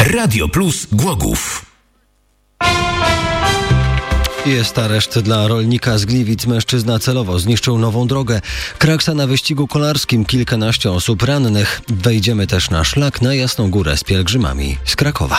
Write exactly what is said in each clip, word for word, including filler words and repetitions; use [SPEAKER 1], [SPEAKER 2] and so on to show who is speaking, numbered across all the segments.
[SPEAKER 1] Radio Plus Głogów.
[SPEAKER 2] Jest areszt dla rolnika z Gliwic. Mężczyzna celowo zniszczył nową drogę. Kraksa na wyścigu kolarskim, kilkanaście osób rannych. Wejdziemy też na szlak na Jasną Górę z pielgrzymami z Krakowa.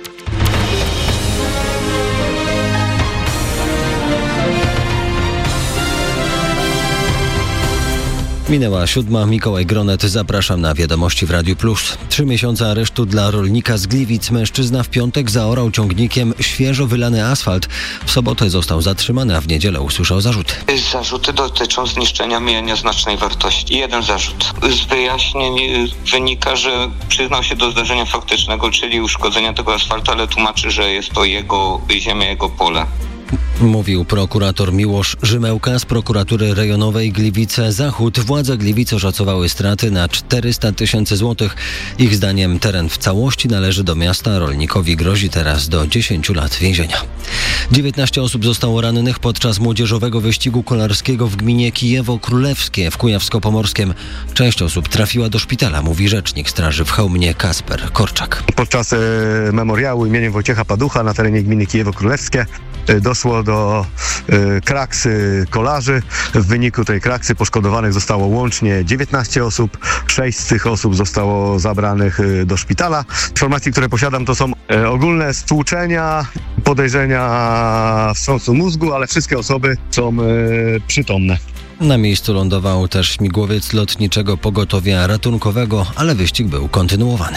[SPEAKER 2] Minęła siódma. Mikołaj Gronet. Zapraszam na Wiadomości w Radiu Plus. Trzy miesiące aresztu dla rolnika z Gliwic. Mężczyzna w piątek zaorał ciągnikiem świeżo wylany asfalt. W sobotę został zatrzymany, a w niedzielę usłyszał zarzuty.
[SPEAKER 3] Zarzuty dotyczą zniszczenia mienia znacznej wartości. Jeden zarzut. Z wyjaśnień wynika, że przyznał się do zdarzenia faktycznego, czyli uszkodzenia tego asfaltu, ale tłumaczy, że jest to jego ziemia, jego pole.
[SPEAKER 2] Mówił prokurator Miłosz Rzymełka z prokuratury rejonowej Gliwice Zachód. Władze Gliwic oszacowały straty na czterysta tysięcy złotych. Ich zdaniem teren w całości należy do miasta. Rolnikowi grozi teraz do dziesięciu lat więzienia. dziewiętnaście osób zostało rannych podczas młodzieżowego wyścigu kolarskiego w gminie Kijewo-Królewskie w Kujawsko-Pomorskiem. Część osób trafiła do szpitala, mówi rzecznik straży w Chełmie Kasper Korczak.
[SPEAKER 4] Podczas e, memoriału imieniem Wojciecha Paducha na terenie gminy Kijewo-Królewskie e, doszło do e, kraksy kolarzy. W wyniku tej kraksy poszkodowanych zostało łącznie dziewiętnaście osób. Sześć z tych osób zostało zabranych e, do szpitala. Informacje, które posiadam, to są e, ogólne stłuczenia, podejrzenia wstrząsu mózgu, ale wszystkie osoby są e, przytomne.
[SPEAKER 2] Na miejscu lądował też śmigłowiec lotniczego pogotowia ratunkowego, ale wyścig był kontynuowany.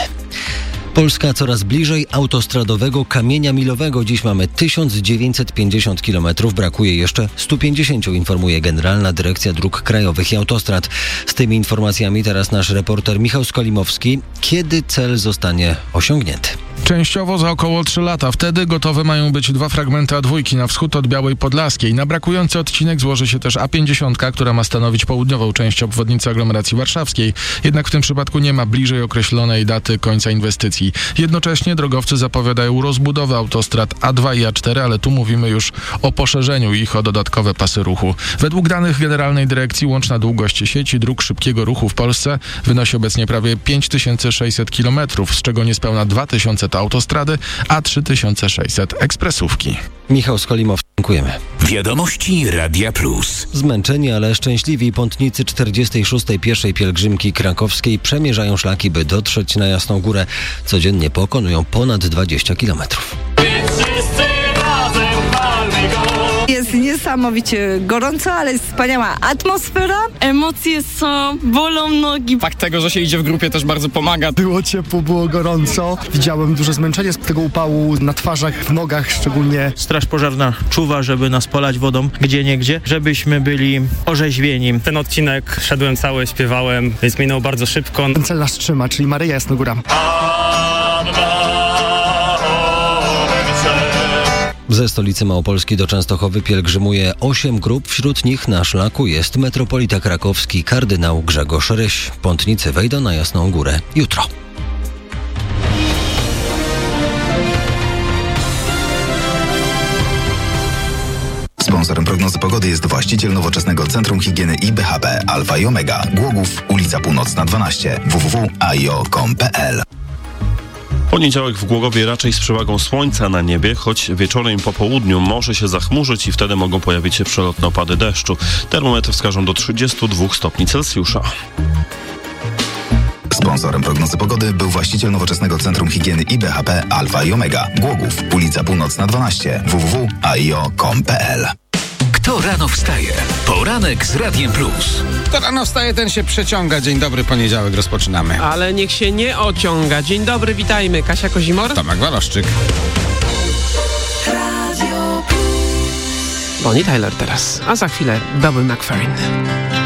[SPEAKER 2] Polska coraz bliżej autostradowego kamienia milowego. Dziś mamy tysiąc dziewięćset pięćdziesiąt kilometrów. Brakuje jeszcze stu pięćdziesięciu, informuje Generalna Dyrekcja Dróg Krajowych i Autostrad. Z tymi informacjami teraz nasz reporter Michał Skolimowski. Kiedy cel zostanie osiągnięty?
[SPEAKER 5] Częściowo za około trzy lata. Wtedy gotowe mają być dwa fragmenty A dwa na wschód od Białej Podlaskiej. Na brakujący odcinek złoży się też A pięćdziesiąt, która ma stanowić południową część obwodnicy aglomeracji warszawskiej. Jednak w tym przypadku nie ma bliżej określonej daty końca inwestycji. Jednocześnie drogowcy zapowiadają rozbudowę autostrad A dwa i A cztery, ale tu mówimy już o poszerzeniu ich o dodatkowe pasy ruchu. Według danych Generalnej Dyrekcji łączna długość sieci dróg szybkiego ruchu w Polsce wynosi obecnie prawie pięć tysięcy sześćset kilometrów, z czego niespełna dwa tysiące to autostrady, a trzy tysiące sześćset ekspresówki.
[SPEAKER 2] Michał Skolimowski, dziękujemy.
[SPEAKER 1] Wiadomości Radia Plus.
[SPEAKER 2] Zmęczeni, ale szczęśliwi pątnicy czterdziestej szóstej pierwszej pielgrzymki krakowskiej przemierzają szlaki, by dotrzeć na Jasną Górę. Codziennie pokonują ponad dwadzieścia kilometrów.
[SPEAKER 6] Jest niesamowicie gorąco, ale jest wspaniała atmosfera.
[SPEAKER 7] Emocje są, bolą nogi.
[SPEAKER 8] Fakt tego, że się idzie w grupie, też bardzo pomaga.
[SPEAKER 9] Było ciepło, było gorąco. Widziałem duże zmęczenie z tego upału na twarzach, w nogach szczególnie.
[SPEAKER 10] Straż pożarna czuwa, żeby nas polać wodą gdzieniegdzie, żebyśmy byli orzeźwieni.
[SPEAKER 11] Ten odcinek szedłem cały, śpiewałem, więc minął bardzo szybko.
[SPEAKER 9] Ten cel nas trzyma, czyli Maryja Jasnogóra.
[SPEAKER 2] Ze stolicy Małopolski do Częstochowy pielgrzymuje osiem grup. Wśród nich na szlaku jest metropolita krakowski kardynał Grzegorz Ryś. Pątnicy wejdą na Jasną Górę jutro.
[SPEAKER 12] Sponsorem prognozy pogody jest właściciel nowoczesnego Centrum Higieny i B H P Alfa i Omega. Głogów, ulica Północna dwanaście, w w w kropka a i o kropka com kropka p l.
[SPEAKER 13] Poniedziałek w Głogowie raczej z przewagą słońca na niebie, choć wieczorem i po południu może się zachmurzyć i wtedy mogą pojawić się przelotne opady deszczu. Termometry wskażą do trzydziestu dwóch stopni Celsjusza.
[SPEAKER 12] Sponsorem prognozy pogody był właściciel nowoczesnego Centrum Higieny i B H P Alfa i Omega. Głogów, ulica Północna dwanaście, w w w kropka a i o kropka com kropka p l.
[SPEAKER 1] Kto rano wstaje? Poranek z Radiem Plus.
[SPEAKER 14] Kto rano wstaje, ten się przeciąga. Dzień dobry, poniedziałek rozpoczynamy.
[SPEAKER 15] Ale niech się nie ociąga. Dzień dobry, witajmy. Kasia Kozimor.
[SPEAKER 14] Tomek Waloszczyk.
[SPEAKER 15] Bonnie Tyler teraz, a za chwilę Bobby McFerrin.